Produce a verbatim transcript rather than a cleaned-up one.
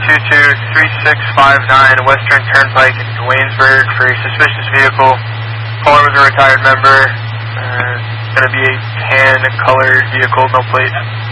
two two three six five nine Western Turnpike in Waynesburg for a suspicious vehicle. Caller was a retired member. Uh, it's going to be a tan colored vehicle, no plate.